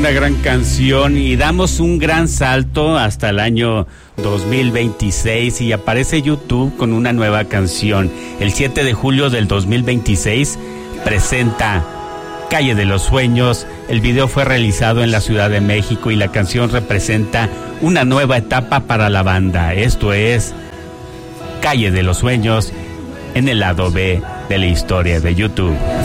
una gran canción y damos un gran salto hasta el año 2026 y aparece YouTube con una nueva canción. El 7 de julio del 2026 presenta Calle de los Sueños. El video fue realizado en la Ciudad de México y la canción representa una nueva etapa para la banda. Esto es Calle de los Sueños en el lado B de la historia de YouTube.